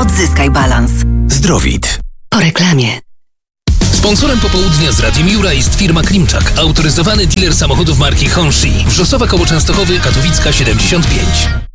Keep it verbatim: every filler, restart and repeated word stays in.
Odzyskaj balans. Zdrowit. Po reklamie. Sponsorem popołudnia z Radiem Jura jest firma Klimczak, autoryzowany dealer samochodów marki Honshi. Wrzosowa koło Częstochowy, Katowicka siedemdziesiąt pięć.